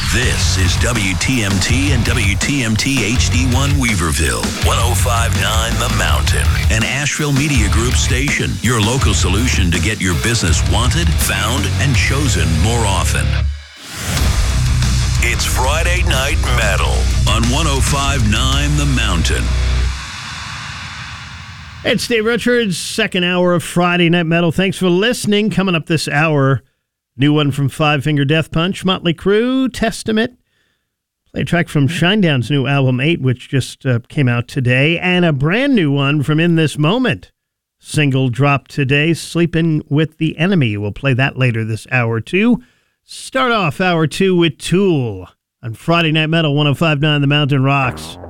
This is WTMT and WTMT HD1 Weaverville, 105.9 The Mountain, an Asheville Media Group station, your local solution to get your business wanted, found, and chosen more often. It's Friday Night Metal on 105.9 The Mountain. It's Dave Richards, second hour of Friday Night Metal. Thanks for listening. Coming up this hour, new one from Five Finger Death Punch, Motley Crue, Testament. Play a track from Shinedown's new album 8, which just came out today, and a brand new one from In This Moment. Single dropped today, Sleeping with the Enemy. We'll play that later this hour, too. Start off hour 2 with Tool on Friday Night Metal, 105.9 The Mountain Rocks.